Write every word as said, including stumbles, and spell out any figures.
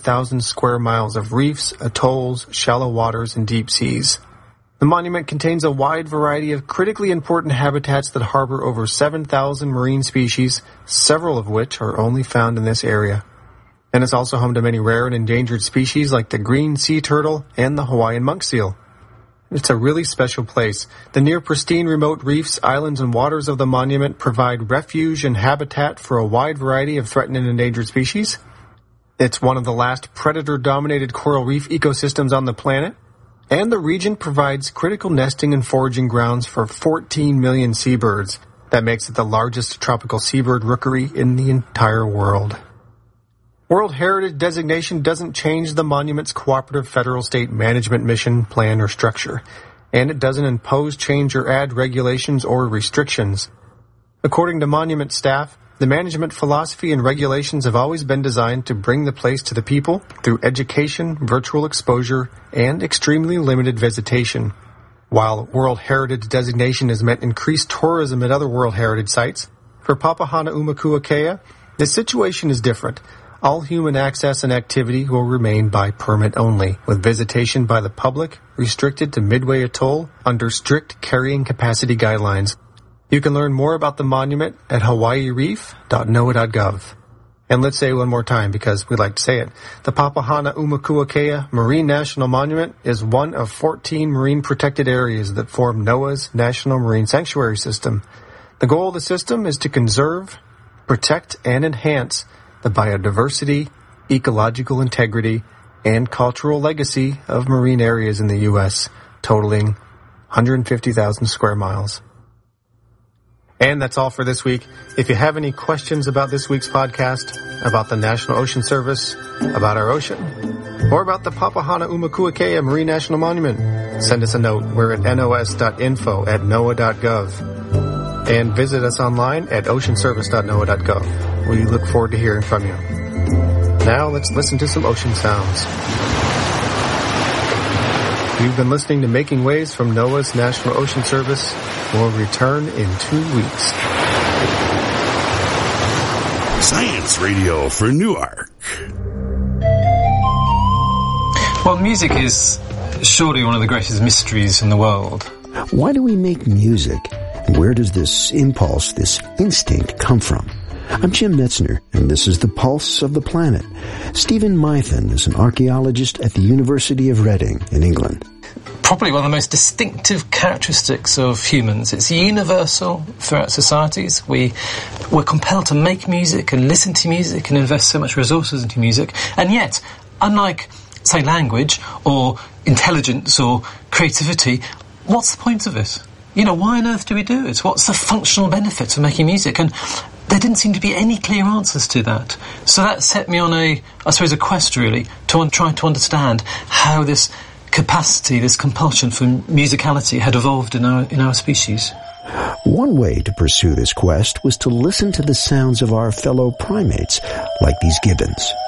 thousand square miles of reefs, atolls, shallow waters, and deep seas. The monument contains a wide variety of critically important habitats that harbor over seven thousand marine species, several of which are only found in this area. And it's also home to many rare and endangered species like the green sea turtle and the Hawaiian monk seal. It's a really special place. The near pristine remote reefs, islands, and waters of the monument provide refuge and habitat for a wide variety of threatened and endangered species. It's one of the last predator-dominated coral reef ecosystems on the planet, and the region provides critical nesting and foraging grounds for fourteen million seabirds. That makes it the largest tropical seabird rookery in the entire world. World Heritage designation doesn't change the monument's cooperative federal state management mission, plan, or structure, and it doesn't impose, change, or add regulations or restrictions. According to monument staff, the management philosophy and regulations have always been designed to bring the place to the people through education, virtual exposure, and extremely limited visitation. While World Heritage designation has meant increased tourism at other World Heritage sites, for Papahanaumakuakea, the situation is different. All human access and activity will remain by permit only, with visitation by the public restricted to Midway Atoll under strict carrying capacity guidelines. You can learn more about the monument at hawaii reef dot noaa dot gov. And let's say it one more time because we like to say it. The Papahanaumakuakea Marine National Monument is one of fourteen marine protected areas that form NOAA's National Marine Sanctuary System. The goal of the system is to conserve, protect, and enhance the biodiversity, ecological integrity, and cultural legacy of marine areas in the U S, totaling one hundred fifty thousand square miles. And that's all for this week. If you have any questions about this week's podcast, about the National Ocean Service, about our ocean, or about the Papahanaumakuakea Marine National Monument, send us a note. We're at nos dot info at noaa dot gov. And visit us online at ocean service dot noaa dot gov. We look forward to hearing from you. Now let's listen to some ocean sounds. You've been listening to Making Waves from NOAA's National Ocean Service. We'll return in two weeks. Science Radio for Newark. Well, music is surely one of the greatest mysteries in the world. Why do we make music? And where does this impulse, this instinct come from? I'm Jim Metzner, and this is The Pulse of the Planet. Stephen Mythen is an archaeologist at the University of Reading in England. Probably one of the most distinctive characteristics of humans. It's universal throughout societies. We, we're compelled to make music and listen to music and invest so much resources into music. And yet, unlike, say, language or intelligence or creativity, what's the point of it? You know, why on earth do we do it? What's the functional benefit of making music? And there didn't seem to be any clear answers to that. So that set me on a, I suppose, a quest, really, to un- try to understand how this capacity, this compulsion for musicality had evolved in our, in our species. One way to pursue this quest was to listen to the sounds of our fellow primates, like these gibbons.